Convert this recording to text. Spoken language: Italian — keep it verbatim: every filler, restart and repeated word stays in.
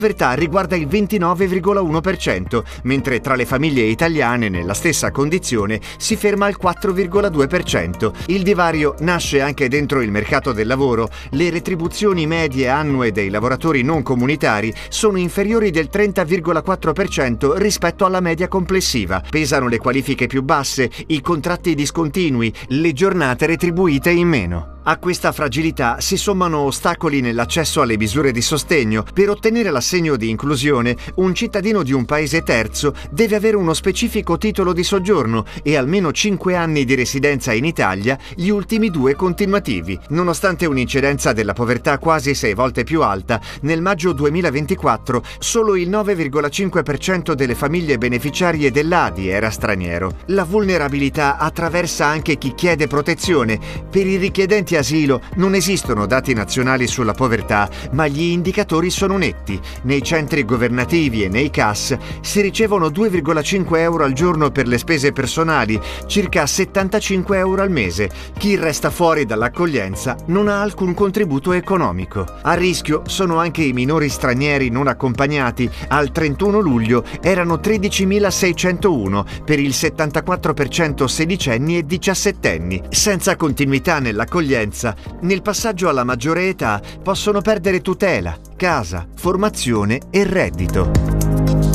povertà riguarda il ventinove virgola uno per cento, mentre tra le famiglie italiane nella stessa condizione si ferma al quattro virgola due per cento. Il divario nasce anche dentro il mercato del lavoro. Le retribuzioni medie annue dei lavoratori non comunitari sono inferiori del trenta virgola quattro per cento rispetto alla media complessiva. Pesano le qualifiche più basse, i contratti discontinui, le giornate retribuite in meno. A questa fragilità si sommano ostacoli nell'accesso alle misure di sostegno. Per ottenere l'assegno di inclusione, un cittadino di un paese terzo deve avere uno specifico titolo di soggiorno e almeno cinque anni di residenza in Italia, gli ultimi due continuativi. Nonostante un'incidenza della povertà quasi sei volte più alta, nel maggio duemilaventiquattro solo il nove virgola cinque per cento delle famiglie beneficiarie dell'A D I era straniero. La vulnerabilità attraversa anche chi chiede protezione. Per i richiedenti asilo non esistono dati nazionali sulla povertà, ma gli indicatori sono netti. Nei centri governativi e nei C A S si ricevono due virgola cinque euro al giorno per le spese personali, circa settantacinque euro al mese. Chi resta fuori dall'accoglienza non ha alcun contributo economico. A rischio sono anche i minori stranieri non accompagnati. Al trentuno luglio erano tredicimilaseicentouno, per il settantaquattro per cento sedicenni e diciassettenni. Senza continuità nell'accoglienza, nel passaggio alla maggiore età possono perdere tutela, casa, formazione e reddito.